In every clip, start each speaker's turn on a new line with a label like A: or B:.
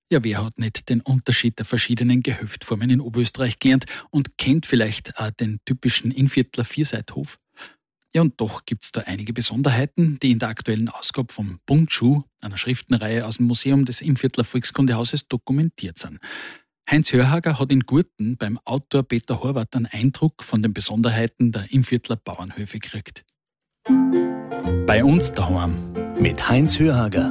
A: Ja, wer hat nicht den Unterschied der verschiedenen Gehöftformen in Oberösterreich gelernt und kennt vielleicht auch den typischen Innviertler Vierseithof? Ja, und doch gibt es da einige Besonderheiten, die in der aktuellen Ausgabe vom Bundschuh, einer Schriftenreihe aus dem Museum des Innviertler Volkskundehauses, dokumentiert sind. Heinz Hörhager hat in Gurten beim Autor Peter Horvath einen Eindruck von den Besonderheiten der Innviertler Bauernhöfe gekriegt. Bei uns daheim.
B: Mit Heinz Hörhager.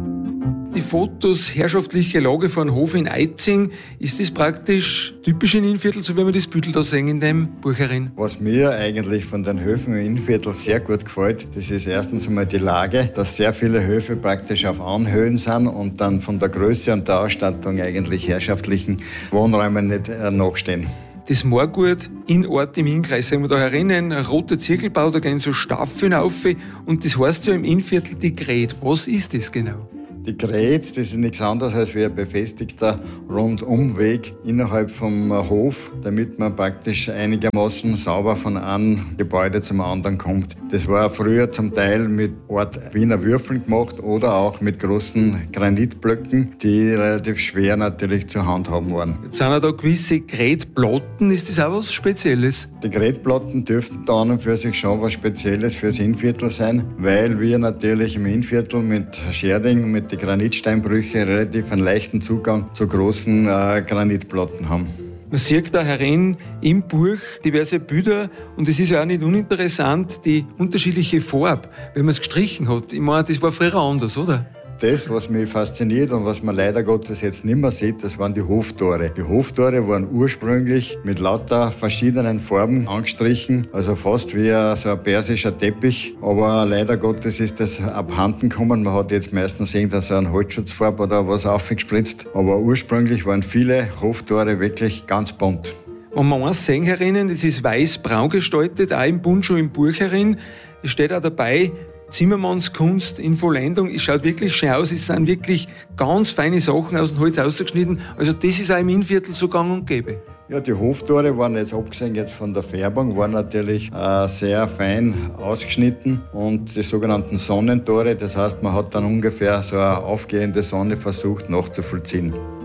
C: Die Fotos herrschaftliche Lage von Hof in Eitzing, ist das praktisch typisch in Innviertel, so wie wir das Bild da sehen in dem Buch herin?
D: Was mir eigentlich von den Höfen im Innviertel sehr gut gefällt, das ist erstens einmal die Lage, dass sehr viele Höfe praktisch auf Anhöhen sind und dann von der Größe und der Ausstattung eigentlich herrschaftlichen Wohnräumen nicht nachstehen.
C: Das Moorgut in Ort im Innkreis, sehen wir da herinnen, ein roter Zirkelbau, da gehen so Staffeln auf und das heißt ja im Innviertel die Gret. Was ist das genau?
D: Die Gret, das ist nichts anderes als wie ein befestigter Rundumweg innerhalb vom Hof, damit man praktisch einigermaßen sauber von einem Gebäude zum anderen kommt. Das war früher zum Teil mit Art Wiener Würfeln gemacht oder auch mit großen Granitblöcken, die relativ schwer natürlich zu handhaben waren.
C: Jetzt sind ja da gewisse Gretplatten, ist das auch was Spezielles?
D: Die Gretplatten dürften da an und für sich schon was Spezielles fürs Innviertel sein, weil wir natürlich im Innviertel mit Scherding, mit den Granitsteinbrüchen relativ einen leichten Zugang zu großen Granitplatten haben.
C: Man sieht da herin im Buch diverse Bilder und es ist ja auch nicht uninteressant, die unterschiedliche Farbe, wenn man es gestrichen hat. Ich meine, das war früher anders, oder?
D: Das, was mich fasziniert und was man leider Gottes jetzt nicht mehr sieht, das waren die Hoftore. Die Hoftore waren ursprünglich mit lauter verschiedenen Farben angestrichen, also fast wie so ein persischer Teppich. Aber leider Gottes ist das abhanden gekommen. Man hat jetzt meistens so eine Holzschutzfarbe oder was aufgespritzt. Aber ursprünglich waren viele Hoftore wirklich ganz bunt.
C: Wenn wir eins sehen herinnen, das ist weiß-braun gestaltet, auch im Bundschuh im Buch herin. Es steht auch dabei, Zimmermannskunst in Vollendung. Es schaut wirklich schön aus. Es sind wirklich ganz feine Sachen aus dem Holz ausgeschnitten. Also das ist auch im Innviertel so gang und gäbe.
D: Ja, die Hoftore waren jetzt abgesehen jetzt von der Färbung, waren natürlich sehr fein ausgeschnitten und die sogenannten Sonnentore, das heißt, man hat dann ungefähr so eine aufgehende Sonne versucht nachzuvollziehen.